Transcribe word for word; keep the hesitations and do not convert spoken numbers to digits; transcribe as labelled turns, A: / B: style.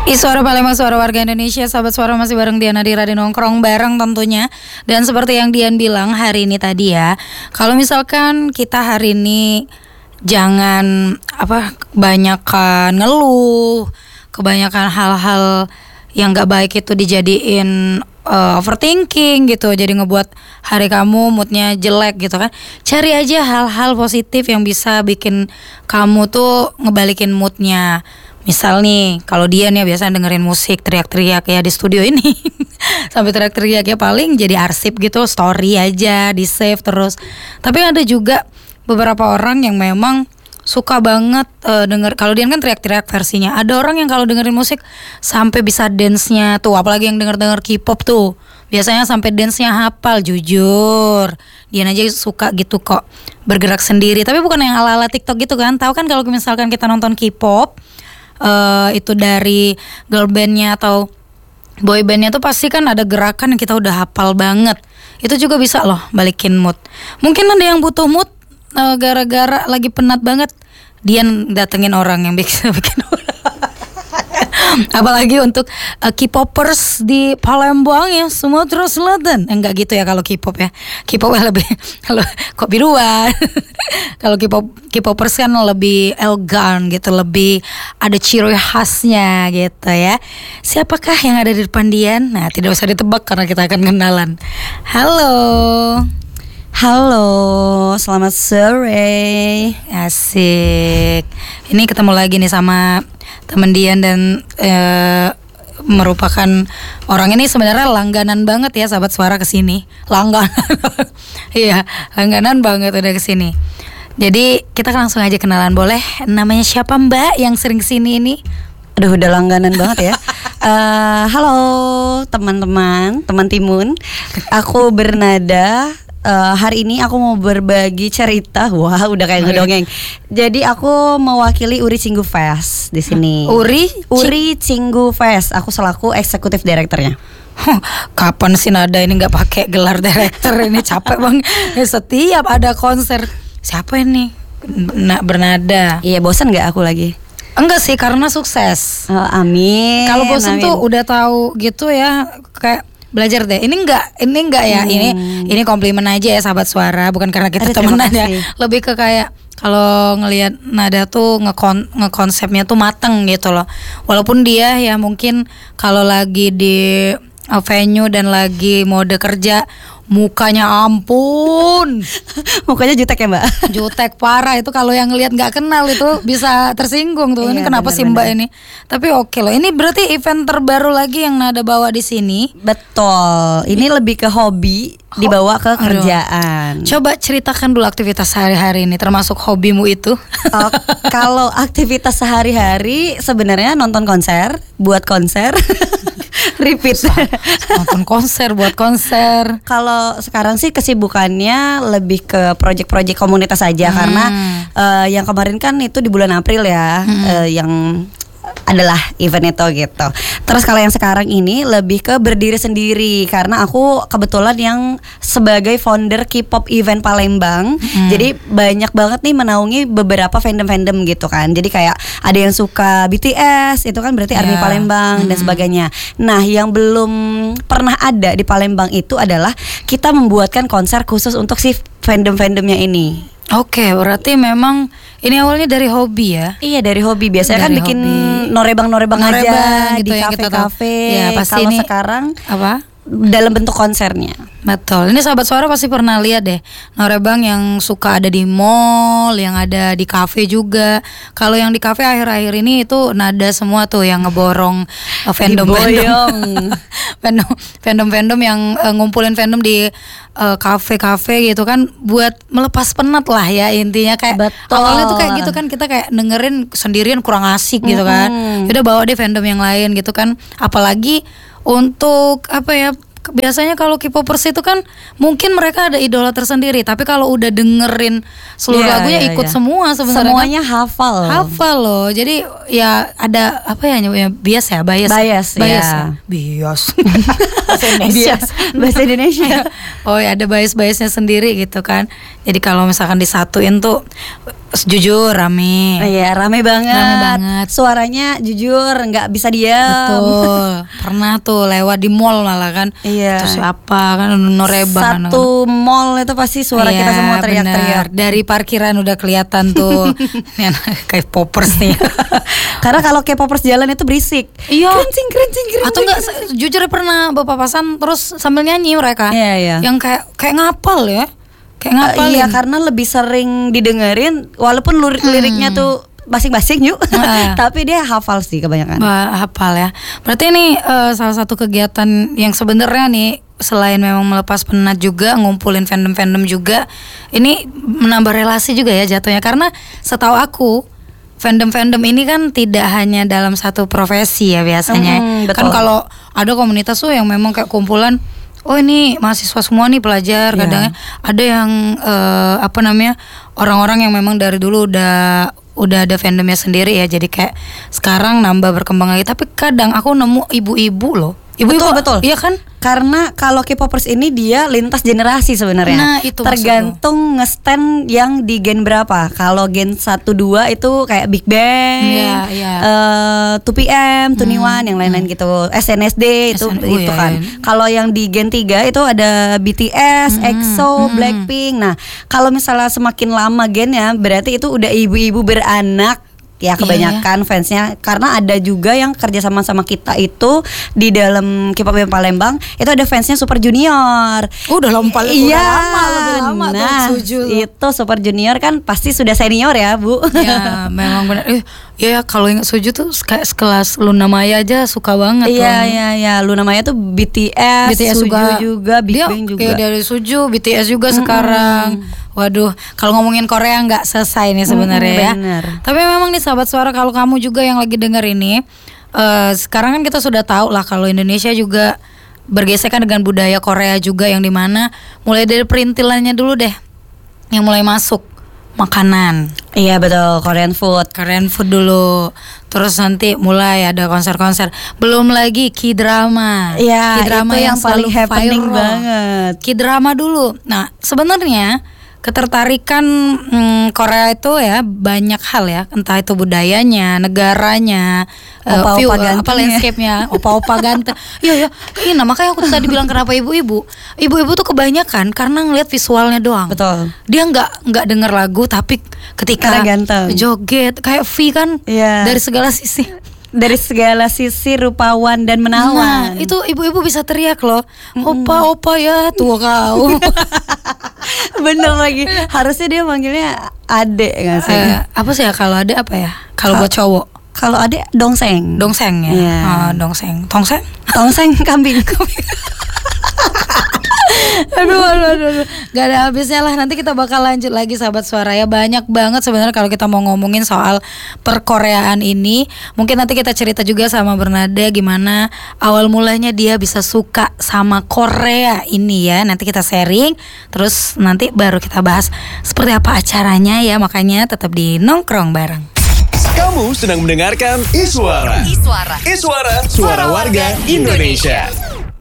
A: Ih, Suara Palembang, suara warga Indonesia. Sahabat Suara masih bareng Diana di Radio Nongkrong bareng tentunya. Dan seperti yang Dian bilang hari ini tadi ya, kalau misalkan kita hari ini jangan apa kebanyakan ngeluh, kebanyakan hal-hal yang gak baik itu dijadiin uh, overthinking gitu, jadi ngebuat hari kamu moodnya jelek gitu kan. Cari aja hal-hal positif yang bisa bikin kamu tuh ngebalikin moodnya. Misal nih, kalau dia nih biasa dengerin musik teriak-teriak ya di studio ini sampai teriak-teriak ya, paling jadi arsip gitu, story aja di save terus. Tapi ada juga beberapa orang yang memang suka banget uh, denger, kalau dia kan teriak-teriak versinya. Ada orang yang kalau dengerin musik sampai bisa dance-nya tuh, apalagi yang denger-denger K-pop tuh. Biasanya sampai dance-nya hafal, jujur. Dia aja suka gitu kok, bergerak sendiri. Tapi bukan yang ala-ala TikTok gitu kan. Tahu kan kalau misalkan kita nonton K-pop, Uh, itu dari girl bandnya atau boy bandnya tuh pasti kan ada gerakan yang kita udah hafal banget. Itu juga bisa loh balikin mood. Mungkin ada yang butuh mood uh, gara-gara lagi penat banget, dia datengin orang yang bisa bikin mood. Apalagi untuk uh, K-popers di Palembang ya, Sumatera Selatan. Enggak gitu ya kalau K-pop ya. K-pop lebih kalau kok biruan. Kalau K-pop K-popers kan lebih elegan gitu, lebih ada ciri khasnya gitu ya. Siapakah yang ada di depan Dian? Nah, tidak usah ditebak karena kita akan kenalan. Halo.
B: Halo, selamat sore.
A: Asik. Ini ketemu lagi nih sama temen Dian dan eh, merupakan orang ini sebenarnya langganan banget ya sahabat Suara kesini. Langganan. Iya, langganan banget udah kesini. Jadi kita langsung aja kenalan, boleh? Namanya siapa Mbak yang sering kesini ini?
B: Aduh, udah langganan banget ya. uh, Halo teman-teman, teman Timun. Aku Bernada. Uh, hari ini aku mau berbagi cerita. Wah, udah kayak ngedongeng. Jadi aku mewakili Uri Cinggu Fest di sini.
A: Uri
B: Uri Cinggu Fest. Aku selaku eksekutif direkturnya.
A: Huh, kapan sih Nada ini nggak pakai gelar direktur ini, capek banget. Setiap ada konser siapa ini Nak Bernada.
B: Iya, bosan nggak aku lagi?
A: Enggak sih, karena sukses.
B: Oh, amin.
A: Kalau bosan
B: amin.
A: tuh udah tahu gitu ya, kayak belajar deh. Ini enggak, ini enggak ya. Hmm. Ini ini komplimen aja ya sahabat Suara, bukan karena kita temenan ya. Lebih ke kayak kalau ngelihat Nada tuh ngekon ngekonsepnya tuh mateng gitu loh. Walaupun dia ya mungkin kalau lagi di venue dan lagi mode kerja, mukanya ampun.
B: Mukanya jutek ya Mbak?
A: Jutek parah itu, kalau yang ngelihat nggak kenal itu bisa tersinggung tuh. Ini iya, kenapa bener, sih Mbak bener. Ini? Tapi oke loh. Ini berarti event terbaru lagi yang Nada bawa di sini.
B: Betul. Ini I- lebih ke hobi dibawa ke kerjaan.
A: Aduh. Coba ceritakan dulu aktivitas sehari-hari ini, termasuk hobimu itu.
B: Uh, kalau aktivitas sehari-hari sebenarnya nonton konser, buat konser. Repeat.
A: Nonton konser, buat konser.
B: Kalau sekarang sih kesibukannya lebih ke project-project komunitas aja, hmm. karena uh, yang kemarin kan itu di bulan April ya, hmm. uh, yang adalah event itu gitu. Terus kalau yang sekarang ini lebih ke berdiri sendiri, karena aku kebetulan yang sebagai founder K-pop event Palembang. hmm. Jadi banyak banget nih menaungi beberapa fandom-fandom gitu kan. Jadi kayak ada yang suka B T S, itu kan berarti yeah. Army Palembang, hmm. dan sebagainya. Nah, yang belum pernah ada di Palembang itu adalah kita membuatkan konser khusus untuk si fandom-fandomnya ini.
A: Oke, berarti memang ini awalnya dari hobi ya?
B: Iya, dari hobi. Biasanya dari kan bikin norebang-norebang aja gitu, di kafe-kafe. Ya, pasti. Kalau sekarang apa? Dalam bentuk konsernya.
A: Betul. Ini sahabat Suara pasti pernah lihat deh norebang yang suka ada di mall, yang ada di kafe juga. Kalau yang di kafe akhir-akhir ini itu Nada semua tuh yang ngeborong uh, fandom-fandom. fandom fandom-fandom yang uh, ngumpulin fandom di uh, kafe-kafe gitu kan, buat melepas penat lah ya intinya. Kayak
B: betul.
A: Awalnya tuh kayak gitu kan, kita kayak dengerin sendirian kurang asik gitu kan. Mm-hmm. Udah bawa deh fandom yang lain gitu kan. Apalagi untuk apa ya, biasanya kalau K-popers itu kan mungkin mereka ada idola tersendiri, tapi kalau udah dengerin seluruh yeah, lagunya yeah, ikut yeah. semua sebenarnya.
B: Semuanya kan hafal.
A: Hafal loh. Jadi ya ada apa ya, ya bias ya, bias.
B: Bias,
A: bias.
B: Ya.
A: Bias.
B: Bahasa Indonesia. Bahasa Indonesia.
A: Oh ya, ada bias-biasnya sendiri gitu kan. Jadi kalau misalkan disatuin tuh Jujur rame.
B: Iya rame banget.
A: Rame banget.
B: Suaranya jujur nggak bisa diam.
A: Betul. Pernah tuh lewat di mall malah kan.
B: Iya.
A: Terus siapa kan Noreba.
B: Satu kan. Mall itu pasti suara
A: iya,
B: kita semua teriak-teriak.
A: Dari parkiran udah kelihatan tuh. Ini anak kayak popers nih.
B: Karena kalau K-popers jalan itu berisik.
A: Iya.
B: Kerencing kerencing kerencing.
A: Atau enggak jujur pernah berpapasan terus sambil nyanyi mereka.
B: Iya iya.
A: Yang kayak kayak ngapal ya. Kayak ngapalin.
B: Uh, iya karena lebih sering didengerin walaupun lirik liriknya hmm. tuh basing-basing yuk. Nah. Tapi dia hafal sih kebanyakan.
A: Bah, hafal ya. Berarti ini uh, salah satu kegiatan yang sebenarnya nih selain memang melepas penat juga, ngumpulin fandom-fandom juga, ini menambah relasi juga ya jatuhnya. Karena setahu aku fandom-fandom ini kan tidak hanya dalam satu profesi ya biasanya. Hmm, kan kalau ada komunitas tuh yang memang kayak kumpulan, oh ini mahasiswa semua nih pelajar, yeah. Kadang ada yang uh, apa namanya orang-orang yang memang dari dulu udah udah ada fandomnya sendiri ya, jadi kayak sekarang nambah berkembang lagi. Tapi kadang aku nemu ibu-ibu loh, ibu-ibu
B: betul, betul.
A: Iya kan?
B: Karena kalau K-popers ini dia lintas generasi sebenarnya.
A: Nah, itu
B: tergantung nge-stand yang di gen berapa. Kalau gen satu dua itu kayak Big Bang,
A: yeah, yeah.
B: uh, two P M, two N E one, hmm, yang lain-lain hmm. gitu. S N S D itu
A: S N,
B: itu
A: oh,
B: kan.
A: Iya, iya.
B: Kalau yang di gen tiga itu ada B T S, hmm, EXO, hmm. Blackpink. Nah, kalau misalnya semakin lama gennya berarti itu udah ibu-ibu beranak. Ya kebanyakan yeah, yeah. fansnya, karena ada juga yang kerja sama sama kita itu di dalam K-pop yang Palembang itu ada fansnya Super Junior.
A: Oh, udah lama,
B: iya,
A: lama lebih lama
B: nah, tuh itu Super Junior kan pasti sudah senior ya Bu.
A: Ya memang benar. Eh, ya kalau ingat Suju tuh kayak sekelas Luna Maya aja suka banget.
B: Iya iya iya, Luna Maya tuh B T S,
A: B T S
B: Suju juga, juga Big
A: dia,
B: Bang juga.
A: Kayak dari Suju, B T S juga mm-hmm. sekarang. Waduh, kalau ngomongin Korea nggak selesai nih sebenarnya ya.
B: Bener.
A: Tapi memang nih sahabat suara, kalau kamu juga yang lagi denger ini, uh, sekarang kan kita sudah tahu lah kalau Indonesia juga bergesekan dengan budaya Korea juga, yang dimana mulai dari perintilannya dulu deh, yang mulai masuk makanan.
B: Iya betul, Korean food.
A: Korean food dulu. Terus nanti mulai ada konser-konser. Belum lagi K-drama.
B: Iya,
A: K-drama
B: itu
A: yang,
B: yang paling happening
A: viral
B: banget.
A: K-drama dulu. Nah, sebenarnya ketertarikan hmm, Korea itu ya banyak hal ya, entah itu budayanya, negaranya,
B: opa-opa uh, view, ganteng,
A: apa landscape-nya, opa-opa ganteng. Iya ya, ini nah, makanya aku tadi bilang kenapa ibu-ibu, ibu-ibu tuh kebanyakan karena ngelihat visualnya doang.
B: Betul.
A: Dia nggak nggak denger lagu, tapi ketika joget kayak V kan, yeah. dari segala sisi.
B: Dari segala sisi rupawan dan menawan.
A: Nah, itu ibu-ibu bisa teriak loh, opa opa ya tua kau.
B: Bener lagi. Harusnya dia manggilnya adek nggak sih?
A: Eh, apa sih ya kalau adek apa ya? Kalau buat cowok?
B: Kalau adek dongseng.
A: Dongseng ya.
B: Yeah.
A: Oh, dongseng. Tongseng?
B: Tongseng kambing.
A: aduh, aduh, aduh, aduh, gak ada habisnya lah. Nanti kita bakal lanjut lagi sahabat suara ya. Banyak banget sebenarnya kalau kita mau ngomongin soal perkoreaan ini. Mungkin nanti kita cerita juga sama Bernada gimana awal mulanya dia bisa suka sama Korea ini ya. Nanti kita sharing, terus nanti baru kita bahas seperti apa acaranya ya. Makanya tetap di Nongkrong Bareng.
C: Kamu sedang mendengarkan Iswara. Iswara. Iswara, suara warga Indonesia.